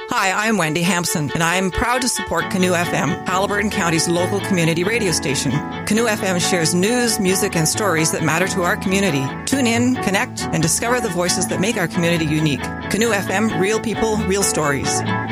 Hi, I'm Wendy Hampson, and I am proud to support Canoe FM, Haliburton County's local community radio station. Canoe FM shares news, music, and stories that matter to our community. Tune in, connect, and discover the voices that make our community unique. Canoe FM, real people, real stories.